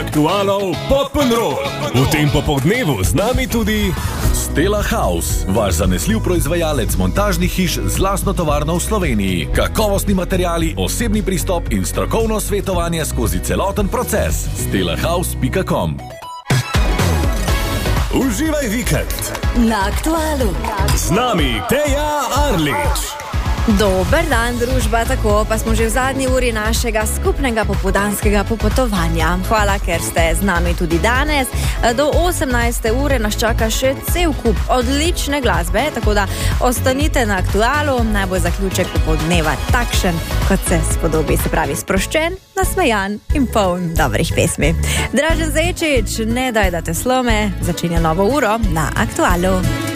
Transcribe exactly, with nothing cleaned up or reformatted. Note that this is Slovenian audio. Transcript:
aktualov Pop'n'Roll. V tem popoldnevu z nami tudi Stella House, vaš zanesljiv proizvajalec montažnih hiš z lastno tovarno v Sloveniji. Kakovostni materiali, osebni pristop in strokovno svetovanje skozi celoten proces. stella house pika com. Uživaj vikend na Aktualu. Z nami Teja Arlič. Dober dan, družba, tako pa smo že v zadnji uri našega skupnega popoldanskega popotovanja. Hvala, ker ste z nami tudi danes. Do osemnajste ure nas čaka še cel kup odlične glasbe, tako da ostanite na Aktualu, naj bo zaključek popoldneva takšen, kot se spodobi, se pravi sproščen, nasmejan in poln dobrih pesmi. Dražen Zajčič, ne daj da te slome, začenja novo uro na Aktualu.